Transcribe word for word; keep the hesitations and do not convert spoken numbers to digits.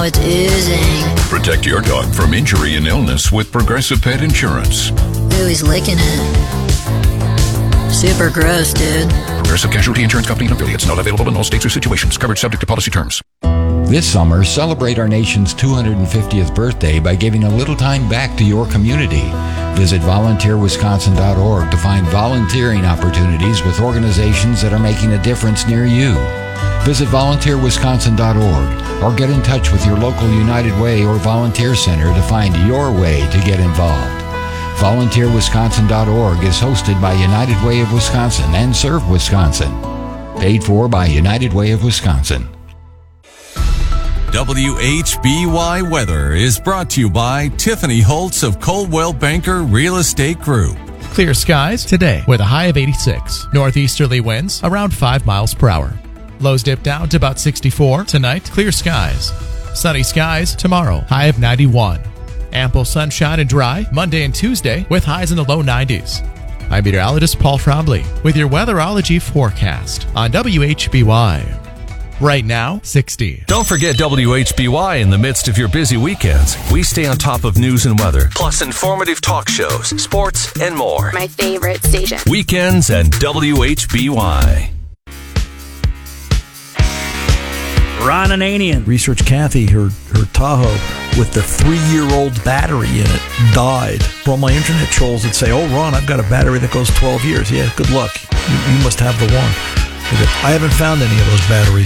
it's oozing. Protect your dog from injury and illness with Progressive Pet Insurance. Ooh, he's licking it. Super gross, dude. Progressive Casualty Insurance Company and affiliates. Not available in all states or situations. Coverage subject to policy terms. This summer, celebrate our nation's two hundred fiftieth birthday by giving a little time back to your community. Visit volunteer wisconsin dot org to find volunteering opportunities with organizations that are making a difference near you. Visit volunteer wisconsin dot org or get in touch with your local United Way or volunteer center to find your way to get involved. volunteer wisconsin dot org is hosted by United Way of Wisconsin and Serve Wisconsin. Paid for by United Way of Wisconsin. W H B Y Weather is brought to you by Tiffany Holtz of Coldwell Banker Real Estate Group. Clear skies today with a high of eighty-six. Northeasterly winds around five miles per hour. Lows dip down to about sixty-four. Tonight, clear skies. Sunny skies tomorrow, high of ninety-one. Ample sunshine and dry Monday and Tuesday with highs in the low nineties. I'm meteorologist Paul Trombley with your weatherology forecast on W H B Y. Right now, sixty. Don't forget W H B Y in the midst of your busy weekends. We stay on top of news and weather, plus informative talk shows, sports, and more. My favorite station. Weekends at W H B Y. Ron Ananian. Research Kathy, her, her Tahoe with the three-year-old battery in it died. For all my internet trolls that say, oh, Ron, I've got a battery that goes twelve years. Yeah, good luck. You, you must have the one. I haven't found any of those batteries